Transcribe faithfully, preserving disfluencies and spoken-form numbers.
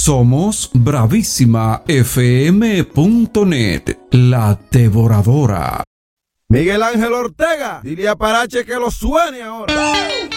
Somos bravísima f m punto net, la devoradora. Miguel Ángel Ortega, dile a Parache que lo suene ahora.